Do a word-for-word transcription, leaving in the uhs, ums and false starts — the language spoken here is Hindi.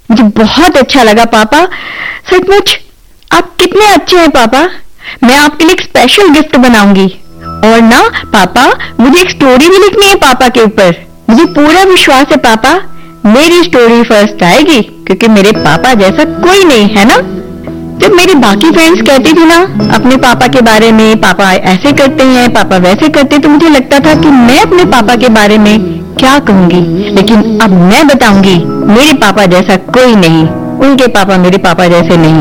मुझे बहुत अच्छा लगा पापा, सचमुच आप कितने अच्छे हैं पापा। मैं आपके लिए एक स्पेशल गिफ्ट बनाऊंगी। और ना पापा, मुझे एक स्टोरी भी लिखनी है पापा के ऊपर। मुझे पूरा विश्वास है पापा, मेरी स्टोरी फर्स्ट आएगी, क्योंकि मेरे पापा जैसा कोई नहीं है ना। जब मेरी बाकी फ्रेंड्स कहती थी ना अपने पापा के बारे में, पापा ऐसे करते हैं, पापा वैसे करते, तो मुझे लगता था कि मैं अपने पापा के बारे में क्या कहूंगी। लेकिन अब मैं बताऊंगी, मेरे पापा जैसा कोई नहीं, उनके पापा मेरे पापा जैसे नहीं।